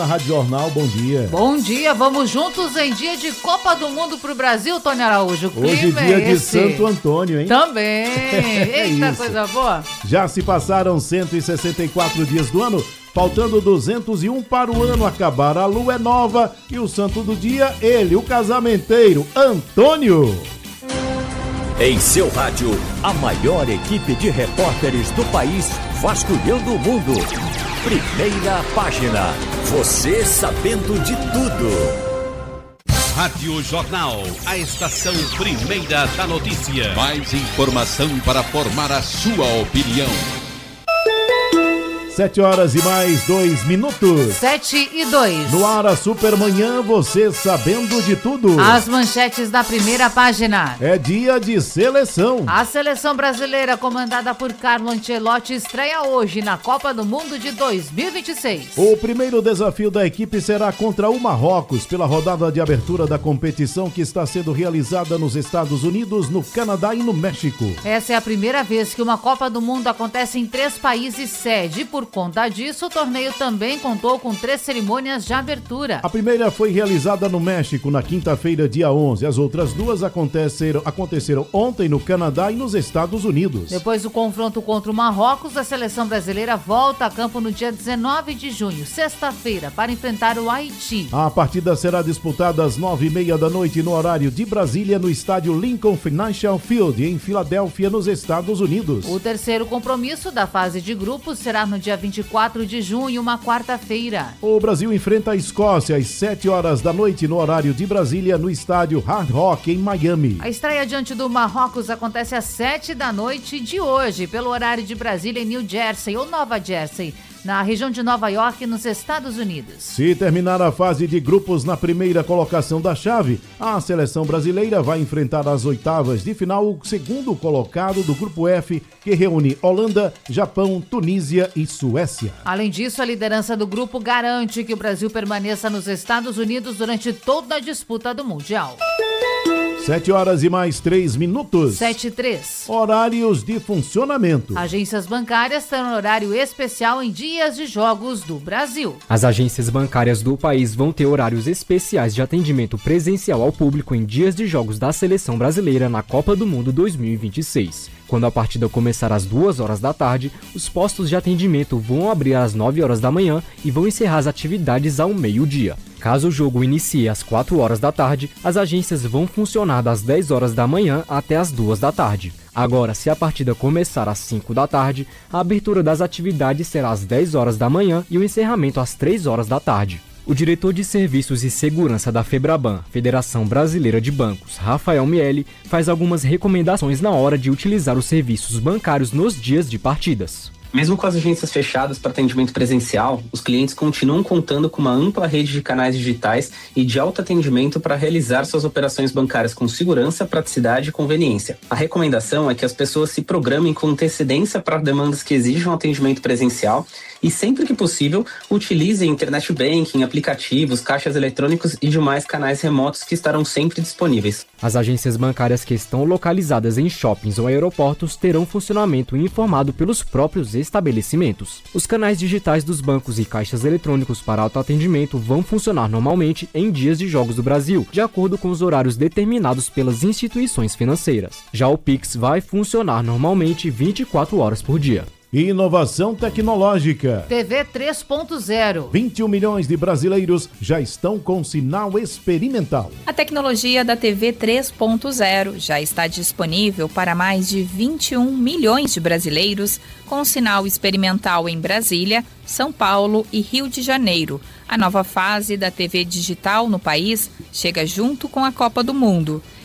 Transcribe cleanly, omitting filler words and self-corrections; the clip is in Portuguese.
Rádio Jornal, bom dia. Bom dia, vamos juntos em dia de Copa do Mundo pro Brasil, Tony Araújo. Hoje é dia de Santo Antônio, hein? Também. Eita, coisa boa. Já se passaram 164 dias do ano, faltando 201 para o ano acabar. A lua é nova e o santo do dia, ele, o casamenteiro, Antônio. Em seu rádio, a maior equipe de repórteres do país vasculhando o mundo. Primeira página. Você sabendo de tudo. Rádio Jornal, a estação primeira da notícia. Mais informação para formar a sua opinião. 7h mais 2 minutos. 7:02. No ar, a Supermanhã, você sabendo de tudo. As manchetes da primeira página. É dia de seleção. A seleção brasileira, comandada por Carlo Ancelotti, estreia hoje na Copa do Mundo de 2026. O primeiro desafio da equipe será contra o Marrocos, pela rodada de abertura da competição que está sendo realizada nos Estados Unidos, no Canadá e no México. Essa é a primeira vez que uma Copa do Mundo acontece em 3 países sede. Por conta disso, o torneio também contou com 3 cerimônias de abertura. A primeira foi realizada no México na quinta-feira, dia 11. As outras 2 aconteceram ontem no Canadá e nos Estados Unidos. Depois do confronto contra o Marrocos, a seleção brasileira volta a campo no dia 19 de junho, sexta-feira, para enfrentar o Haiti. A partida será disputada às 9h30 da noite no horário de Brasília, no estádio Lincoln Financial Field, em Filadélfia, nos Estados Unidos. O terceiro compromisso da fase de grupos será no dia 24 de junho, uma quarta-feira. O Brasil enfrenta a Escócia às 7h da noite no horário de Brasília, no estádio Hard Rock, em Miami. A estreia diante do Marrocos acontece às 7 da noite de hoje, pelo horário de Brasília, em New Jersey ou Nova Jersey, na região de Nova York, nos Estados Unidos. Se terminar a fase de grupos na primeira colocação da chave, a seleção brasileira vai enfrentar as oitavas de final o segundo colocado do grupo F, que reúne Holanda, Japão, Tunísia e Suécia. Além disso, a liderança do grupo garante que o Brasil permaneça nos Estados Unidos durante toda a disputa do Mundial. 7h mais 3 minutos. 7:03. Horários de funcionamento. Agências bancárias terão horário especial em dias de jogos do Brasil. As agências bancárias do país vão ter horários especiais de atendimento presencial ao público em dias de jogos da seleção brasileira na Copa do Mundo 2026. Quando a partida começar às 2h da tarde, os postos de atendimento vão abrir às 9h da manhã e vão encerrar as atividades ao meio-dia. Caso o jogo inicie às 4h da tarde, as agências vão funcionar das 10h da manhã até às 2h da tarde. Agora, se a partida começar às 5h da tarde, a abertura das atividades será às 10h da manhã e o encerramento às 3h da tarde. O diretor de Serviços e Segurança da FEBRABAN, Federação Brasileira de Bancos, Rafael Miele, faz algumas recomendações na hora de utilizar os serviços bancários nos dias de partidas. Mesmo com as agências fechadas para atendimento presencial, os clientes continuam contando com uma ampla rede de canais digitais e de autoatendimento para realizar suas operações bancárias com segurança, praticidade e conveniência. A recomendação é que as pessoas se programem com antecedência para demandas que exijam atendimento presencial e, sempre que possível, utilizem internet banking, aplicativos, caixas eletrônicos e demais canais remotos que estarão sempre disponíveis. As agências bancárias que estão localizadas em shoppings ou aeroportos terão funcionamento informado pelos próprios estabelecimentos. Os canais digitais dos bancos e caixas eletrônicos para autoatendimento vão funcionar normalmente em dias de jogos do Brasil, de acordo com os horários determinados pelas instituições financeiras. Já o Pix vai funcionar normalmente 24 horas por dia. Inovação tecnológica. TV 3.0. 21 milhões de brasileiros já estão com sinal experimental. A tecnologia da TV 3.0 já está disponível para mais de 21 milhões de brasileiros, com sinal experimental em Brasília, São Paulo e Rio de Janeiro. A nova fase da TV digital no país chega junto com a Copa do Mundo.